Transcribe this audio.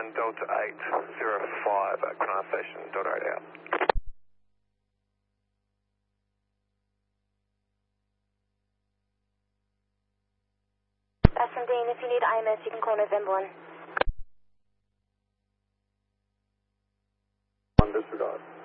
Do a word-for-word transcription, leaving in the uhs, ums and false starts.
one Delta eight zero five at Cronulla Station, Delta eight out. That's from Dean. If you need I M S, you can call November one. One disregard.